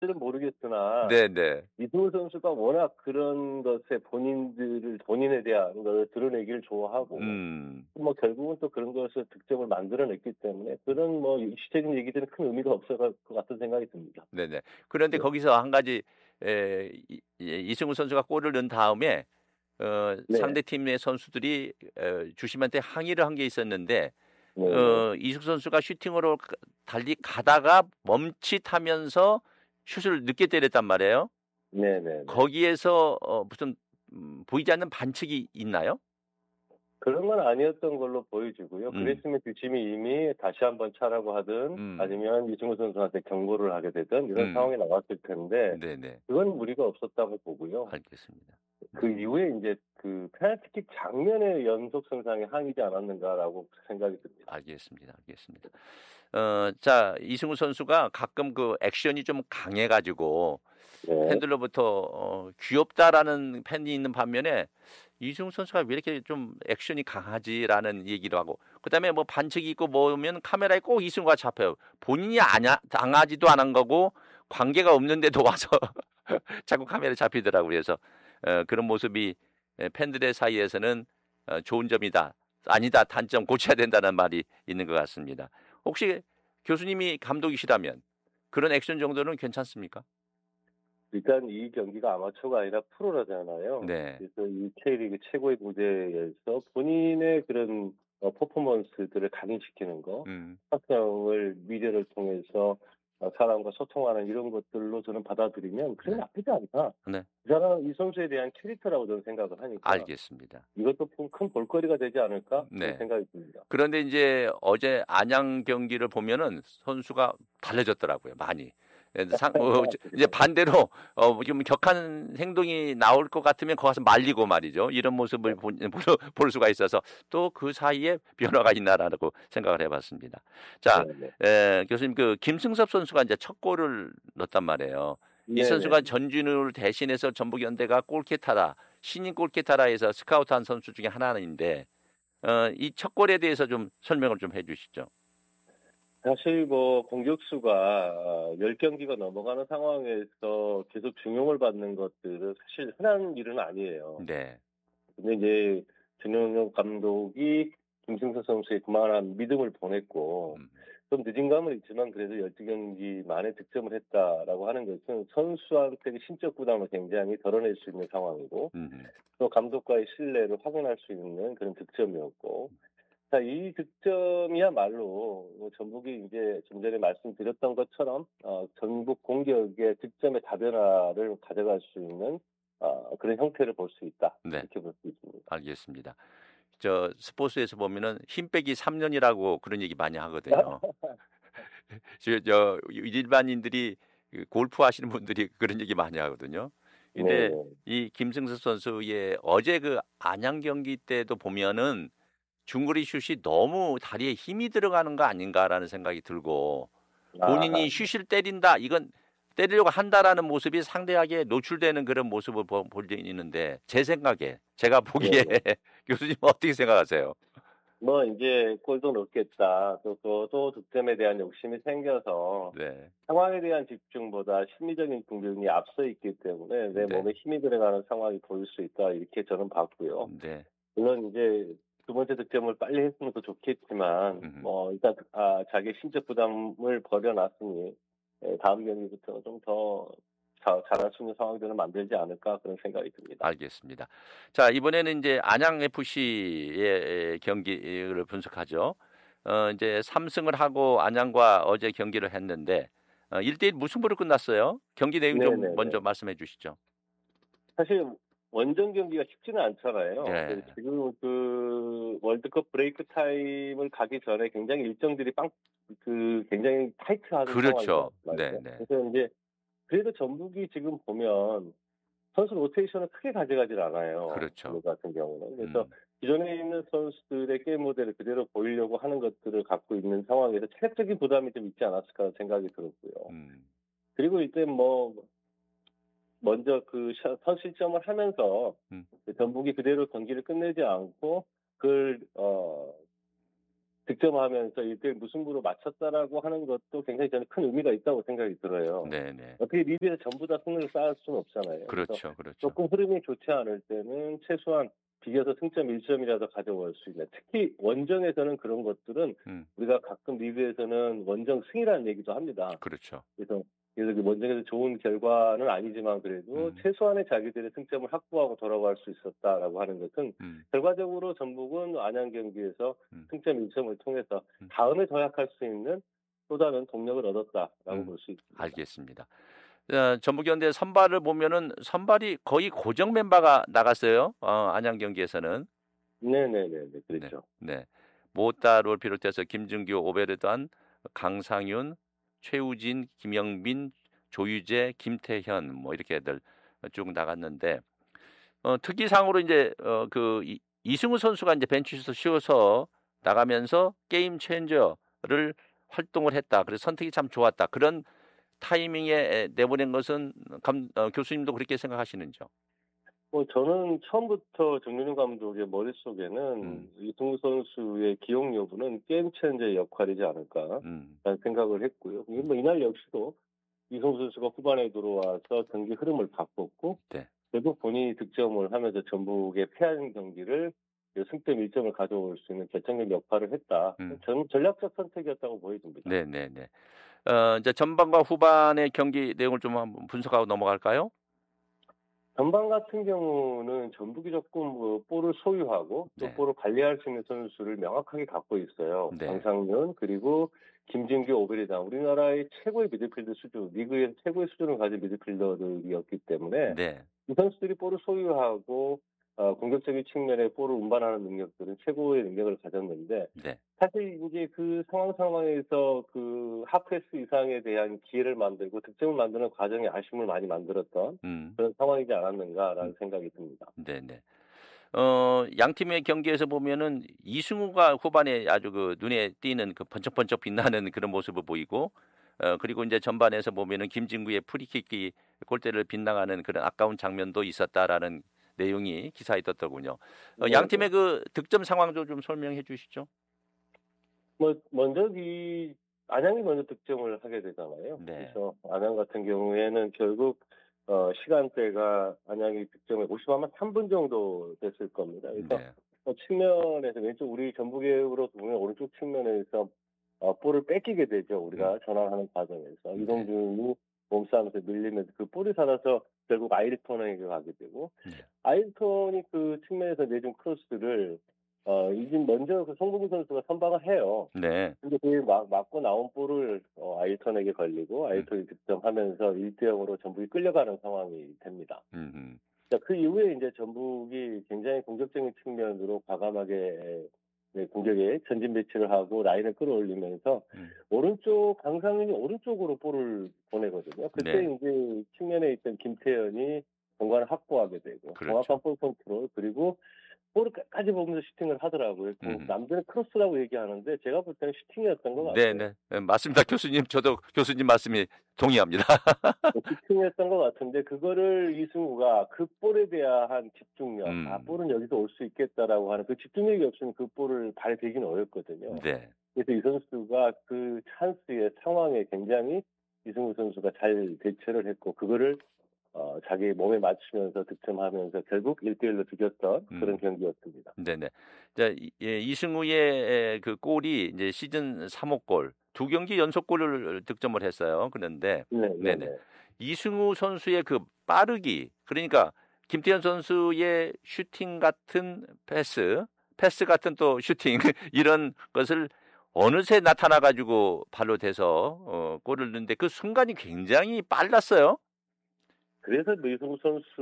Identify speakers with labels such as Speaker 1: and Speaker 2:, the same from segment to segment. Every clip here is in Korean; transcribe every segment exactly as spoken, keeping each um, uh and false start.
Speaker 1: 는 모르겠으나
Speaker 2: 네네.
Speaker 1: 이승우 선수가 워낙 그런 것에 본인들을 본인에 대한 걸 드러내기를 좋아하고
Speaker 2: 음.
Speaker 1: 뭐 결국은 또 그런 것을 득점을 만들어냈기 때문에 그런 뭐 이슈적인 얘기들은 큰 의미가 없을 것 같은 생각이 듭니다.
Speaker 2: 네네. 그런데
Speaker 1: 네.
Speaker 2: 거기서 한 가지 에 이 이 이승우 선수가 골을 넣은 다음에 어
Speaker 1: 네.
Speaker 2: 상대팀의 선수들이 어 주심한테 항의를 한 게 있었는데
Speaker 1: 네네.
Speaker 2: 어 이승우 선수가 슈팅으로 가 달리 가다가 멈칫하면서 슛을 늦게 때렸단 말이에요.
Speaker 1: 네네네.
Speaker 2: 거기에서 어 무슨 음 보이지 않는 반칙이 있나요?
Speaker 1: 그런 건 아니었던 걸로 보여지고요.
Speaker 2: 음.
Speaker 1: 그랬으면 주심이 이미 다시 한번 차라고 하든
Speaker 2: 음.
Speaker 1: 아니면 이승우 선수한테 경고를 하게 되든 이런
Speaker 2: 음.
Speaker 1: 상황이 나왔을 텐데
Speaker 2: 네네.
Speaker 1: 그건 무리가 없었다고 보고요.
Speaker 2: 알겠습니다.
Speaker 1: 그
Speaker 2: 네.
Speaker 1: 이후에 인제 그 페널티킥 장면의 연속선상에 항의지 않았는가라고 생각이 듭니다.
Speaker 2: 알겠습니다, 알겠습니다. 어 자 이승우 선수가 가끔 그 액션이 좀 강해 가지고
Speaker 1: 네.
Speaker 2: 팬들로부터 어 "귀엽다."라는 팬이 있는 반면에 "이승우 선수가 왜 이렇게 좀 액션이 강하지?"라는 얘기도 하고 그다음에 뭐 반칙이 있고 뭐면 카메라에 꼭 이승우가 잡혀요. 본인이 아냐 당하지도 않은 거고 관계가 없는데도 와서 자꾸 카메라에 잡히더라고요. 그래서 어 그런 모습이 에 팬들의 사이에서는 어 "좋은 점이다. 아니다. 단점 고쳐야 된다."는 말이 있는 것 같습니다. 혹시 교수님이 감독이시라면 그런 액션 정도는 괜찮습니까?
Speaker 1: 일단 이 경기가 아마추어가 아니라 프로라잖아요.
Speaker 2: 네.
Speaker 1: 그래서 이 K리그 최고의 무대에서 본인의 그런 어 퍼포먼스들을 각인시키는 거,
Speaker 2: 음.
Speaker 1: 화성을 미디어를 통해서 어 사람과 소통하는 이런 것들로 저는 받아들이면 그게
Speaker 2: 네.
Speaker 1: 나쁘지 않다.
Speaker 2: 네.
Speaker 1: 이 사람 이 선수에 대한 캐릭터라고 저는 생각을 하니까
Speaker 2: 알겠습니다.
Speaker 1: '이것도 큰 큰 볼거리가 되지 않을까?' 그런
Speaker 2: 네.
Speaker 1: 생각이 듭니다.
Speaker 2: 그런데 인제 어제 안양 경기를 보면은 선수가 달라졌더라고요 많이. 예 상 어 이제 이제 반대로 어 좀 격한 행동이 나올 것 같으면 거기 가서 말리고 말이죠. 이런 모습을 본 볼 수가 있어서 '또 그 사이에 변화가 있나.'라고 생각을 해 봤습니다. 자
Speaker 1: 네네.
Speaker 2: 에 교수님 그 김승섭 선수가 인제 첫 골을 넣었단 말이에요. 이
Speaker 1: 네네.
Speaker 2: 선수가 전준우를 대신해서 전북현대가 골키터라 신인 골키터라 해서 스카우트한 선수 중에 하나인데 어 이 첫 골에 대해서 좀 설명을 좀 해 주시죠.
Speaker 1: 사실 뭐 공격수가 열 경기가 넘어가는 상황에서 계속 중용을 받는 것들은 사실 흔한 일은 아니에요.
Speaker 2: 네.
Speaker 1: 근데 이제 전용용 감독이 김승수 선수에 그만한 믿음을 보냈고
Speaker 2: 음.
Speaker 1: 좀 늦은 감은 있지만 그래도 열두 경기 만에 득점을 했다라고 하는 것은 선수한테 신적 부담을 굉장히 덜어낼 수 있는 상황이고
Speaker 2: 음음.
Speaker 1: 또 감독과의 신뢰를 확인할 수 있는 그런 득점이었고 자, 이 득점이야말로 뭐 전북이 이제 좀 전에 말씀드렸던 것처럼 어 전북 공격의 득점의 다변화를 가져갈 수 있는 어 그런 형태를 볼 수 있다.
Speaker 2: 네.
Speaker 1: 이렇게 볼 수 있습니다.
Speaker 2: 알겠습니다. 저 스포츠에서 보면은 힘 빼기 삼 년이라고 그런 얘기 많이 하거든요. 저 저 일반인들이 그 골프 하시는 분들이 그런 얘기 많이 하거든요. 근데
Speaker 1: 네네.
Speaker 2: 이 김승수 선수의 어제 그 안양 경기 때도 보면은 '중거리 슛이 너무 다리에 힘이 들어가는 거 아닌가.'라는 생각이 들고
Speaker 1: 아하.
Speaker 2: 본인이 '슛을 때린다. 이건 때리려고 한다.'라는 모습이 상대에게 노출되는 그런 모습을 보 볼 때 있는데 제 생각에 제가 보기에
Speaker 1: 네네.
Speaker 2: 교수님은 어떻게 생각하세요?
Speaker 1: 뭐 인제 '골도 넣겠다.' 또 저도 득점에 대한 욕심이 생겨서
Speaker 2: 네.
Speaker 1: 상황에 대한 집중보다 심리적인 부분이 앞서 있기 때문에 '내
Speaker 2: 네.
Speaker 1: 몸에 힘이 들어가는 상황이 보일 수 있다.' 이렇게 저는 봤고요.
Speaker 2: 네.
Speaker 1: 물론 이제 두 번째 득점을 빨리 했으면 더 좋겠지만
Speaker 2: 음음.
Speaker 1: 뭐 일단 아 자기의 심적 부담을 버려놨으니 예 '다음 경기부터는 좀 더 잘 잘할 수 있는 상황들을 만들지 않을까.' 그런 생각이 듭니다.
Speaker 2: 알겠습니다. 자 이번에는 인제 안양에프씨의 경기를 분석하죠. 어 인제 삼 승을 하고 안양과 어제 경기를 했는데 어 일 대 일 무승부로 끝났어요. 경기 내용 좀
Speaker 1: 네네네.
Speaker 2: 먼저 말씀해 주시죠.
Speaker 1: 사실 원정 경기가 쉽지는 않잖아요. 그래서
Speaker 2: 네.
Speaker 1: 지금 그 월드컵 브레이크 타임을 가기 전에 굉장히 일정들이 빵 그 굉장히 타이트한 상황이란
Speaker 2: 그렇죠.
Speaker 1: 말이죠.
Speaker 2: 네네.
Speaker 1: 그래서 인제 그래도 전북이 지금 보면 선수 로테이션을 크게 가져가질 않아요,
Speaker 2: 그렇죠.
Speaker 1: 전북 같은 경우는. 그래서
Speaker 2: 음.
Speaker 1: 기존에 있는 선수들의 게임 모델을 그대로 보이려고 하는 것들을 갖고 있는 상황에서 '체력적인 부담이 좀 있지 않았을까.' 하는 생각이 들었고요.
Speaker 2: 음.
Speaker 1: 그리고 이제 뭐 먼저 그 셔 선취점을 하면서
Speaker 2: 음.
Speaker 1: 그 전북이 그대로 경기를 끝내지 않고 그걸 어 득점하면서 일 대일 무승부로 맞췄다라고 하는 것도 굉장히 저는 큰 의미가 있다고 생각이 들어요.
Speaker 2: 네네.
Speaker 1: 어떻게 리드에서 전부 다 승리를 쌓을 수는 없잖아요.
Speaker 2: 그렇죠, 그렇죠.
Speaker 1: 조금 흐름이 좋지 않을 때는 최소한 비겨서 승점 일 점이라도 가져올 수 있는. 특히 원정에서는 그런 것들은
Speaker 2: 음,
Speaker 1: 우리가 가끔 리그에서는 원정 승이라는 얘기도 합니다.
Speaker 2: 그렇죠.
Speaker 1: 그래서 그래서 그 원정에서 좋은 결과는 아니지만 그래도
Speaker 2: 음.
Speaker 1: 최소한의 자기들의 승점을 확보하고 돌아갈 수 있었다라고 하는 것은
Speaker 2: 음,
Speaker 1: 결과적으로 전북은 안양 경기에서
Speaker 2: 음.
Speaker 1: 승점 일 점을 통해서
Speaker 2: 음.
Speaker 1: 다음에 도약할 수 있는 또 다른 동력을 얻었다라고
Speaker 2: 음,
Speaker 1: 볼 수 있습니다.
Speaker 2: 알겠습니다. 어, 전북현대 선발을 보면은 선발이 거의 고정 멤버가 나갔어요. 어, 안양 경기에서는.
Speaker 1: 네네네, 그렇죠.
Speaker 2: 네, 네. 모따를 비롯해서 김준규, 오베르단, 강상윤, 최우진, 김영빈, 조유재, 김태현 뭐 이렇게 애들 쭉 나갔는데 어, 특이상으로 이제 어, 그 이, 이승우 선수가 이제 벤치에서 쉬어서 나가면서 게임 체인저를 활동을 했다. 그래서 선택이 참 좋았다. 그런 타이밍에 내보낸 것은 감, 어, 교수님도 그렇게 생각하시는지요?
Speaker 1: 뭐 저는 처음부터 정윤우 감독의 머릿속에는
Speaker 2: 음.
Speaker 1: 이승우 선수의 기용 여부는 게임 체인저의 역할이지 않을까라는
Speaker 2: 음.
Speaker 1: 생각을 했고요. 이게 뭐 이날 역시도 이승우 선수가 후반에 들어와서 경기 흐름을 바꿨고
Speaker 2: 네.
Speaker 1: 결국 본인이 득점을 하면서 전북의 패한 경기를 승점 일 점을 가져올 수 있는 결정적 역할을 했다.
Speaker 2: 음.
Speaker 1: 저는 전략적 선택이었다고 보여집니다.
Speaker 2: 네, 네, 네. 어, 이제 전반과 후반의 경기 내용을 좀 한번 분석하고 넘어갈까요?
Speaker 1: 전반 같은 경우는 전북이 조금 뭐 볼을 소유하고 또
Speaker 2: 네.
Speaker 1: 볼을 관리할 수 있는 선수를 명확하게 갖고 있어요.
Speaker 2: 네.
Speaker 1: 강상윤 그리고 김진규, 오베리단 우리나라의 최고의 미드필더 수준, 리그의 최고의 수준을 가진 미드필더들이었기 때문에
Speaker 2: 네.
Speaker 1: 이 선수들이 볼을 소유하고 어, 공격적인 측면에 볼을 운반하는 능력들은 최고의 능력을 가졌는데
Speaker 2: 네.
Speaker 1: 사실 이제 그 상황 상황에서 그 하프패스 이상에 대한 기회를 만들고 득점을 만드는 과정에 아쉬움을 많이 만들었던
Speaker 2: 음.
Speaker 1: 그런 상황이지 않았는가라는
Speaker 2: 음.
Speaker 1: 생각이 듭니다.
Speaker 2: 네, 네. 어, 양 팀의 경기에서 보면은 이승우가 후반에 아주 그 눈에 띄는 그 번쩍번쩍 빛나는 그런 모습을 보이고 어, 그리고 이제 전반에서 보면은 김진구의 프리킥이 골대를 빗나가는 그런 아까운 장면도 있었다라는 내용이 기사에 떴더군요. 어, 양 팀의 그 득점 상황도 좀 설명해 주시죠.
Speaker 1: 뭐 먼저 이 안양이 먼저 득점을 하게 되잖아요.
Speaker 2: 네.
Speaker 1: 그래서 안양 같은 경우에는 결국 어, 시간대가 안양이 득점에 오십 아마 삼 분 정도 됐을 겁니다. 그래서
Speaker 2: 네.
Speaker 1: 어, 측면에서 왼쪽 우리 전북으로 보면 오른쪽 측면에서 어, 볼을 뺏기게 되죠. 우리가
Speaker 2: 음.
Speaker 1: 전환하는 과정에서
Speaker 2: 네.
Speaker 1: 이동준이 몸싸움에서 밀리면서 그 볼이 살아서 결국 아이르톤에게 가게 되고
Speaker 2: 네.
Speaker 1: 아이르톤이 그 측면에서 내준 크로스를 어, 이진 먼저 그 송범규 선수가 선방을 해요.
Speaker 2: 네.
Speaker 1: 근데 그 막, 맞고 나온 볼을 어, 아이르톤에게 걸리고 아이르톤이 득점하면서 일 대 영으로 전북이 끌려가는 상황이 됩니다.
Speaker 2: 음. 음.
Speaker 1: 자, 그 이후에 이제 전북이 굉장히 공격적인 측면으로 과감하게 네, 공격에 전진 배치를 하고 라인을 끌어올리면서
Speaker 2: 음.
Speaker 1: 오른쪽 강상윤이 오른쪽으로 볼을 보내거든요. 그때
Speaker 2: 네.
Speaker 1: 이제 측면에 있던 김태현이 공간을 확보하게 되고
Speaker 2: 그렇죠.
Speaker 1: 정확한 볼 컨트롤 그리고 볼을 끝까지 보면서 슈팅을 하더라고요.
Speaker 2: 음.
Speaker 1: 남들은 크로스라고 얘기하는데 제가 볼 때는 슈팅이었던 것 같아요.
Speaker 2: 네, 네. 맞습니다. 교수님 저도 교수님 말씀이 동의합니다.
Speaker 1: 슈팅이었던 것 같은데 그거를 이승우가 그 볼에 대한 집중력,
Speaker 2: 음.
Speaker 1: 아 볼은 여기서 올 수 있겠다라고 하는 그 집중력이 없으면 그 볼을 발에 대기는 어렵거든요.
Speaker 2: 네.
Speaker 1: 그래서 이 선수가 그 찬스의 상황에 굉장히 이승우 선수가 잘 대처를 했고 그거를 어, 자기 몸에 맞추면서 득점하면서 결국 일 대 일로 비겼던 그런
Speaker 2: 음.
Speaker 1: 경기였습니다.
Speaker 2: 네네. 자, 이- 예, 이승우의 그 골이 이제 시즌 삼 호 골, 두 경기 연속골을 득점을 했어요. 그런데
Speaker 1: 네, 네,
Speaker 2: 네네.
Speaker 1: 네.
Speaker 2: 이승우 선수의 그 빠르기, 그러니까 김태현 선수의 슈팅 같은 패스, 패스 같은 또 슈팅 이런 것을 어느새 나타나 가지고 발로 대서 어, 골을 넣는데 그 순간이 굉장히 빨랐어요.
Speaker 1: 그래서 뭐 이승우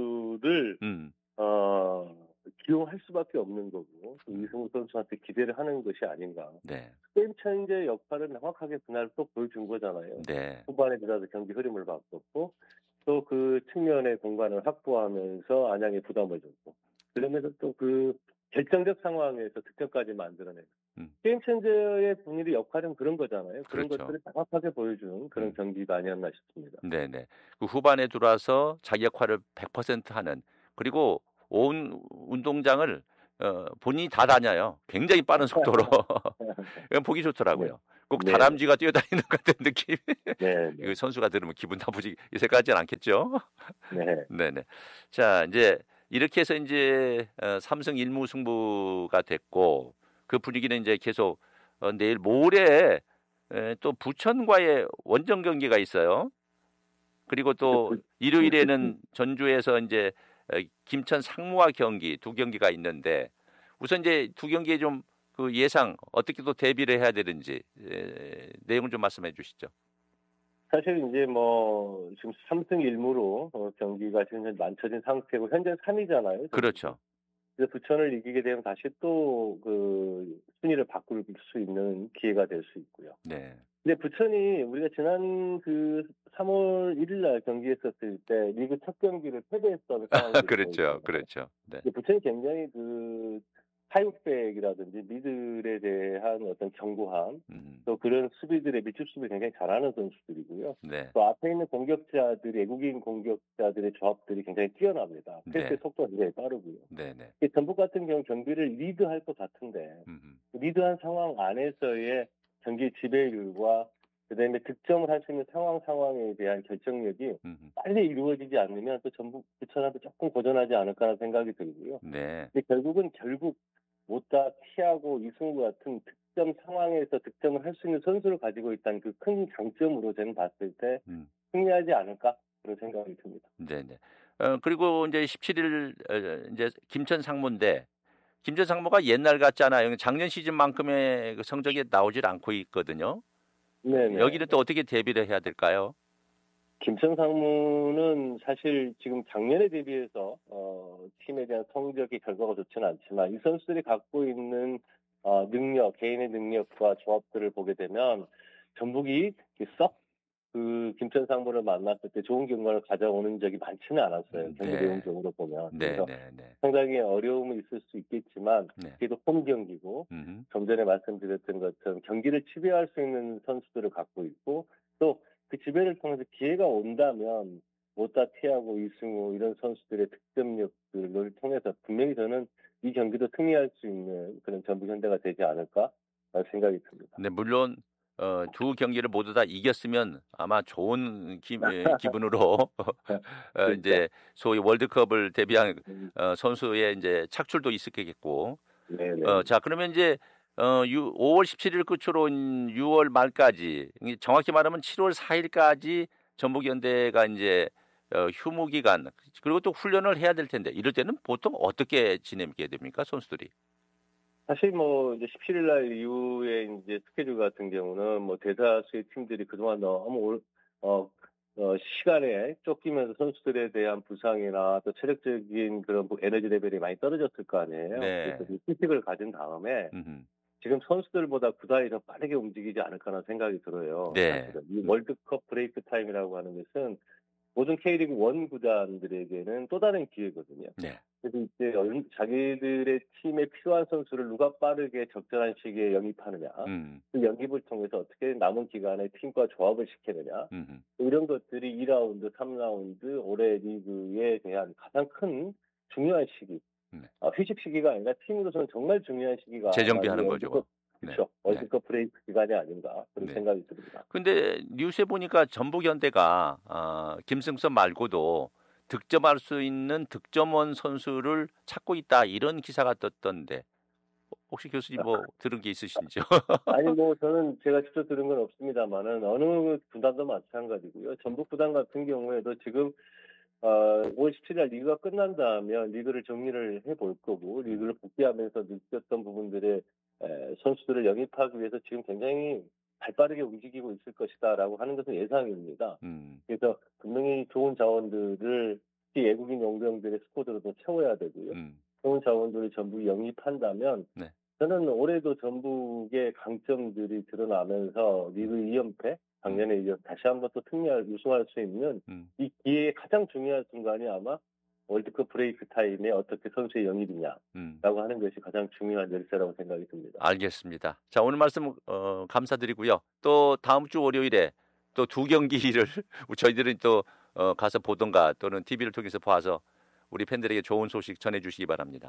Speaker 1: 선수를
Speaker 2: 음.
Speaker 1: 어, 기용할 수밖에 없는 거고 또 이승우 선수한테 기대를 하는 것이 아닌가.
Speaker 2: 네.
Speaker 1: 게임 체인저의 역할을 명확하게 그날 또 보여준 거잖아요.
Speaker 2: 네.
Speaker 1: 후반에 들어서 경기 흐름을 바꿨고 또 그 측면의 공간을 확보하면서 안양에 부담을 줬고 그러면서 또 그 결정적 상황에서 득점까지 만들어내고
Speaker 2: 음.
Speaker 1: 게임 체인저의 본인의 역할은 그런 거잖아요. 그런
Speaker 2: 그렇죠.
Speaker 1: 것들을 명확하게 보여준 그런
Speaker 2: 음.
Speaker 1: 경기가 아니었나 싶습니다.
Speaker 2: 네네. 그 후반에 들어와서 자기 역할을 백 퍼센트 하는 그리고 온 운동장을 어, 본인이 다 다녀요. 굉장히 빠른 속도로. 그냥 보기 좋더라고요.
Speaker 1: 네.
Speaker 2: 꼭
Speaker 1: 네.
Speaker 2: 다람쥐가 뛰어다니는 것 같은 느낌.
Speaker 1: 네.
Speaker 2: 이거 선수가 들으면 기분 나쁘지 이새까지는 않겠죠.
Speaker 1: 네.
Speaker 2: 네네. 자, 이제 이렇게 해서 이제 어, 삼승 일 무 승부가 됐고 그 분위기는 이제 계속 어, 내일 모레 에, 또 부천과의 원정 경기가 있어요. 그리고 또
Speaker 1: 그-
Speaker 2: 일요일에는 전주에서 이제 어, 김천 상무와 경기 두 경기가 있는데 우선 이제 두 경기에 좀 그 예상 어떻게 또 대비를 해야 되는지 에, 내용을 좀 말씀해 주시죠.
Speaker 1: 사실 이제 뭐 지금 삼승 일 무로 어, 경기가 지금 만쳐진 상태고 현재 삼 위잖아요.
Speaker 2: 그렇죠.
Speaker 1: 그래서 부천을 이기게 되면 다시 또 그 순위를 바꿀 수 있는 기회가 될 수 있고요.
Speaker 2: 네.
Speaker 1: 근데 부천이 우리가 지난 그 삼월 일일 날 경기했었을 때 리그 첫 경기를 패배했던 상황이
Speaker 2: 그렇죠. 그렇죠. 네.
Speaker 1: 부천이 굉장히 그 타격백이라든지 미들에 대한 어떤 견고함,
Speaker 2: 음.
Speaker 1: 또 그런 수비들의 밑줄 수비 굉장히 잘하는 선수들이고요.
Speaker 2: 네.
Speaker 1: 또 앞에 있는 공격자들이 외국인 공격자들의 조합들이 굉장히 뛰어납니다. 패스의
Speaker 2: 네.
Speaker 1: 속도가 굉장히 빠르고요.
Speaker 2: 네, 네.
Speaker 1: 이 전북 같은 경우 경기를 리드할 것 같은데
Speaker 2: 음.
Speaker 1: 리드한 상황 안에서의 경기 지배율과 그다음에 득점을 할 수 있는 상황 상황에 대한 결정력이
Speaker 2: 음.
Speaker 1: 빨리 이루어지지 않으면 또 전북 부천한테 조금 고전하지 않을까라는 생각이 들고요.
Speaker 2: 네.
Speaker 1: 근데 결국은 결국 못다 티하고 이승우 같은 득점 상황에서 득점을 할 수 있는 선수를 가지고 있다는 그 큰 장점으로 저는 봤을 때
Speaker 2: 음.
Speaker 1: 승리하지 않을까 그런 생각이 듭니다.
Speaker 2: 네, 네. 어, 그리고 이제 십칠 일 어, 이제 김천 상무인데 김천 상무가 옛날 같잖아요. 작년 시즌만큼의 그 성적이 나오질 않고 있거든요.
Speaker 1: 네네.
Speaker 2: 여기는 또 어떻게 대비를 해야 될까요?
Speaker 1: 김천 상무는 사실 지금 작년에 대비해서 어, 팀에 대한 성적이 결과가 좋지는 않지만 이 선수들이 갖고 있는 어, 능력, 개인의 능력과 조합들을 보게 되면 전북이 썩 그 김천 상무를 만났을 때 좋은 결과를 가져오는 적이 많지는 않았어요. 경기
Speaker 2: 네.
Speaker 1: 내용적으로 보면.
Speaker 2: 네,
Speaker 1: 그래서
Speaker 2: 네, 네.
Speaker 1: 상당히 어려움은 있을 수 있겠지만
Speaker 2: 네.
Speaker 1: 그래도 홈 경기고
Speaker 2: 음.
Speaker 1: 좀 전에 말씀드렸던 것처럼 경기를 지배할 수 있는 선수들을 갖고 있고 또 그 지배를 통해서 기회가 온다면 못다 티하고 이승우 이런 선수들의 득점력들을 통해서 분명히 저는 이 경기도 승리할 수 있는 그런 전북 현대가 되지 않을까 생각이 듭니다.
Speaker 2: 네, 물론 어, 두 경기를 모두 다 이겼으면 아마 좋은 기, 에, 기분으로 어, 이제 소위 월드컵을 대비한 어, 선수의 이제 착출도 있을 거겠고. 어, 자, 그러면 이제 어, 유, 오월 십칠일 끝으로 유월 말까지 정확히 말하면 칠월 사일까지 전북현대가 이제 어, 휴무 기간 그리고 또 훈련을 해야 될 텐데 이럴 때는 보통 어떻게 지내게 됩니까 선수들이?
Speaker 1: 사실 뭐 이제 십칠일 날 이후에 이제 스케줄 같은 경우는 뭐 대다수의 팀들이 그동안 너무 올, 어, 어, 시간에 쫓기면서 선수들에 대한 부상이나 또 체력적인 그런 에너지 레벨이 많이 떨어졌을 거 아니에요.
Speaker 2: 네.
Speaker 1: 그래서 이 휴식을 가진 다음에
Speaker 2: 음흠.
Speaker 1: 지금 선수들보다 구단이 더 빠르게 움직이지 않을까라는 생각이 들어요.
Speaker 2: 네.
Speaker 1: 사실은. 이 월드컵 브레이크 타임이라고 하는 것은 모든 K리그 일 구단들에게는 또 다른 기회거든요.
Speaker 2: 네.
Speaker 1: 그래서 이제 자기들의 팀에 필요한 선수를 누가 빠르게 적절한 시기에 영입하느냐,
Speaker 2: 음.
Speaker 1: 그 영입을 통해서 어떻게 남은 기간에 팀과 조합을 시키느냐,
Speaker 2: 음흠.
Speaker 1: 이런 것들이 이 라운드, 삼 라운드 올해 리그에 대한 가장 큰 중요한 시기.
Speaker 2: 네.
Speaker 1: 아, 휴식 시기가 아니라 팀으로서는 정말 중요한 시기가
Speaker 2: 재정비하는
Speaker 1: 아마
Speaker 2: 거죠.
Speaker 1: 월드컵, 그렇죠.
Speaker 2: 네.
Speaker 1: 월드컵 브레이크 기간이 아닌가 그런
Speaker 2: 네.
Speaker 1: 생각이 듭니다.
Speaker 2: 근데 뉴스에 보니까 전북현대가 어, 김승선 말고도 득점할 수 있는 득점원 선수를 찾고 있다 이런 기사가 떴던데 혹시 교수님 뭐 들은 게 있으신지요?
Speaker 1: 아니 뭐 저는 제가 직접 들은 건 없습니다만은 어느 구단도 마찬가지고요. 전북 구단 같은 경우에도 지금 어, 오월 십칠일 리그가 끝난다면 리그를 정리를 해볼 거고 리그를 복귀하면서 느꼈던 부분들의 에, 선수들을 영입하기 위해서 지금 굉장히 발빠르게 움직이고 있을 것이다라고 하는 것은 예상입니다.
Speaker 2: 음.
Speaker 1: 그래서 분명히 좋은 자원들을 특히 외국인 용병들의 스쿼드로 더 채워야 되고요.
Speaker 2: 음.
Speaker 1: 좋은 자원들을 전부 영입한다면
Speaker 2: 네.
Speaker 1: 저는 올해도 전북의 강점들이 드러나면서 리그 이 연패 작년에 이어 다시 한번 또 승리할 우승할 수 있는
Speaker 2: 음.
Speaker 1: 이 기회의 가장 중요한 순간이 아마 월드컵 브레이크 타임에 어떻게 선수의 영입이냐라고
Speaker 2: 음.
Speaker 1: 하는 것이 가장 중요한 열쇠라고 생각이 듭니다.
Speaker 2: 알겠습니다. 자, 오늘 말씀 어, 감사드리고요. 또 다음 주 월요일에 또 두 경기를 저희들은 또 어, 가서 보던가 또는 티비를 통해서 봐서 우리 팬들에게 좋은 소식 전해주시기 바랍니다.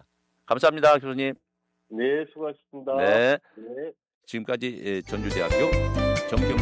Speaker 2: 감사합니다, 교수님.
Speaker 1: 네, 수고하셨습니다.
Speaker 2: 네.
Speaker 1: 네.
Speaker 2: 지금까지 전주대학교 정경